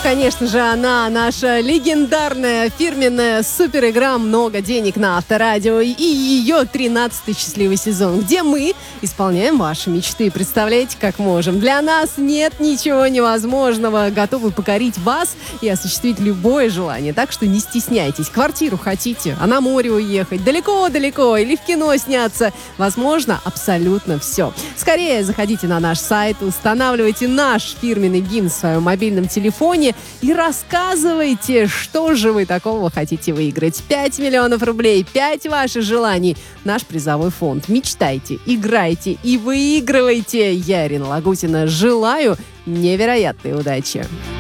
конечно же, она наша легендарная фирменная суперигра «Много денег» на Авторадио и ее 13-й счастливый сезон, где мы исполняем ваши мечты. Представляете, как можем? Для нас нет ничего невозможного. Готовы покорить вас и осуществить любое желание. Так что не стесняйтесь. Квартиру хотите, а на море уехать, далеко-далеко или в кино сняться. Возможно, абсолютно все. Скорее заходите на наш сайт, устанавливайте наш фирменный гимн в своем мобильном телефоне и рассказывайте, что же вы такого хотите выиграть. 5 миллионов рублей, 5 ваших желаний. Наш призовой фонд. Мечтайте, играйте и выигрывайте. Я, Ирина Лагутина, желаю невероятной удачи.